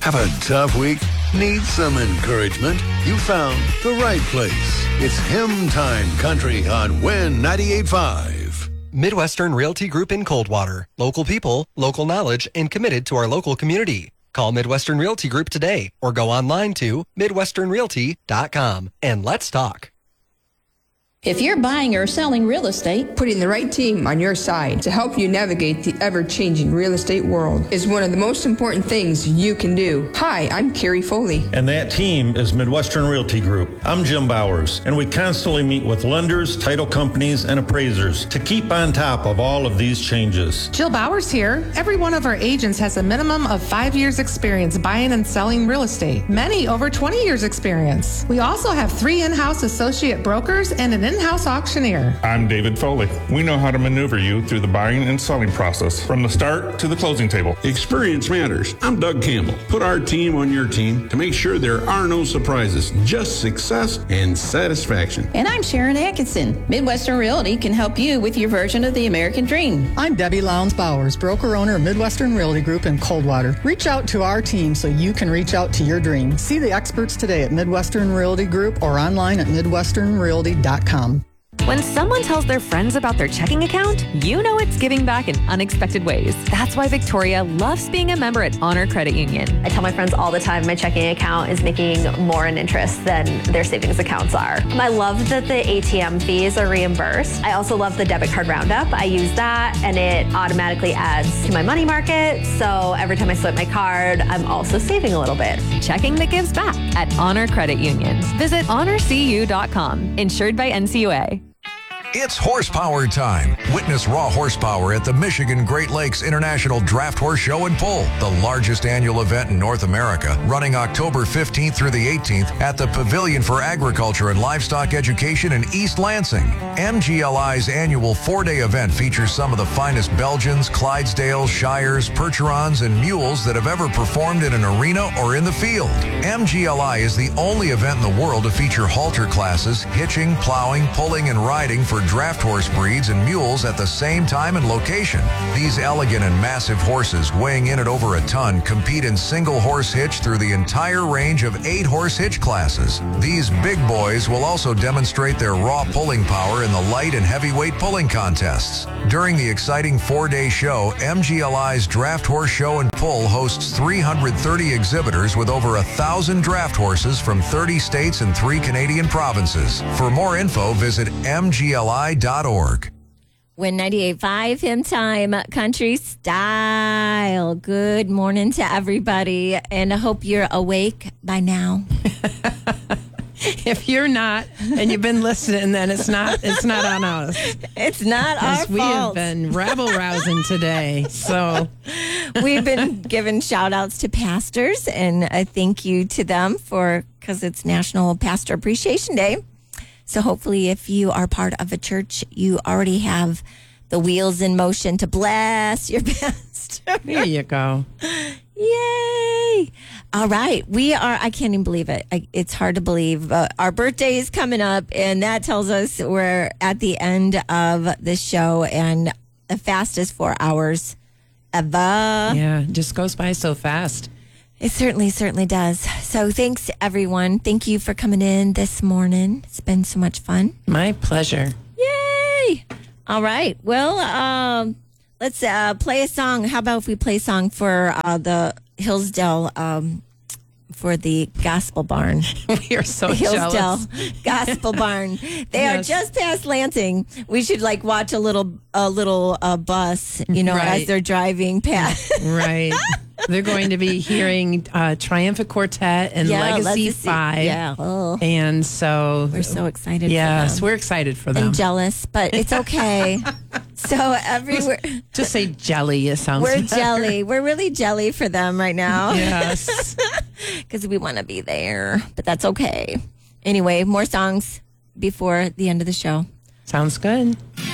Have a tough week? Need some encouragement? You found the right place. It's Hymn Time Country on WIN 98.5. Midwestern Realty Group in Coldwater. Local people, local knowledge, and committed to our local community. Call Midwestern Realty Group today or go online to midwesternrealty.com and let's talk. If you're buying or selling real estate, putting the right team on your side to help you navigate the ever-changing real estate world is one of the most important things you can do. Hi, I'm Carrie Foley. And that team is Midwestern Realty Group. I'm Jim Bowers, and we constantly meet with lenders, title companies, and appraisers to keep on top of all of these changes. Jill Bowers here. Every one of our agents has a minimum of 5 years experience buying and selling real estate. Many over 20 years experience. We also have 3 in-house associate brokers and an in-house auctioneer. I'm David Foley. We know how to maneuver you through the buying and selling process from the start to the closing table. Experience matters. I'm Doug Campbell. Put our team on your team to make sure there are no surprises, just success and satisfaction. And I'm Sharon Atkinson. Midwestern Realty can help you with your version of the American dream. I'm Debbie Lowndes Bowers, broker-owner of Midwestern Realty Group in Coldwater. Reach out to our team so you can reach out to your dream. See the experts today at Midwestern Realty Group or online at midwesternrealty.com. When someone tells their friends about their checking account, you know it's giving back in unexpected ways. That's why Victoria loves being a member at Honor Credit Union. I tell my friends all the time my checking account is making more in interest than their savings accounts are. I love that the ATM fees are reimbursed. I also love the debit card roundup. I use that and it automatically adds to my money market. So every time I swipe my card, I'm also saving a little bit. Checking that gives back at Honor Credit Union. Visit honorcu.com. Insured by NCUA. It's horsepower time. Witness raw horsepower at the Michigan Great Lakes International Draft Horse Show and Pull, the largest annual event in North America, running October 15th through the 18th at the Pavilion for Agriculture and Livestock Education in East Lansing. MGLI's annual 4-day event features some of the finest Belgians, Clydesdales, Shires, Percherons, and mules that have ever performed in an arena or in the field. MGLI is the only event in the world to feature halter classes, hitching, plowing, pulling, and riding for draft horse breeds and mules at the same time and location. These elegant and massive horses, weighing in at over a ton, compete in single horse hitch through the entire range of 8 horse hitch classes. These big boys will also demonstrate their raw pulling power in the light and heavyweight pulling contests. During the exciting 4-day show, MGLI's Draft Horse Show and Pull hosts 330 exhibitors with over 1,000 draft horses from 30 states and 3 Canadian provinces. For more info, visit MGLI.org. WIN 98.5 Hymn Time Country Style. Good morning to everybody, and I hope you're awake by now. If you're not, and you've been listening, then it's not on us. It's not our fault. We have been rabble-rousing today. So we've been giving shout-outs to pastors, and a thank you to them because it's National Pastor Appreciation Day. So hopefully if you are part of a church, you already have the wheels in motion to bless your pastor. There you go. Yay. All right. I can't even believe it. It's hard to believe. Our birthday is coming up, and that tells us we're at the end of the show, and the fastest 4 hours ever. Yeah, it just goes by so fast. It certainly does. So thanks, everyone. Thank you for coming in this morning. It's been so much fun. My pleasure. Yay. All right. Well, let's play a song. How about if we play a song for the Hillsdale, for the Gospel Barn. We are so Hillsdale jealous. Gospel Barn. They are just past Lansing. We should watch a little bus, as they're driving past. Right. They're going to be hearing Triumphant Quartet and Legacy 5. Yeah. Oh. And so we're so excited. Yes, for them. We're excited for them. And jealous, but it's okay. So everywhere. Just say jelly. It sounds We're better. jelly. We're really jelly for them right now. Yes. Because we want to be there, but that's okay. Anyway, more songs before the end of the show. Sounds good.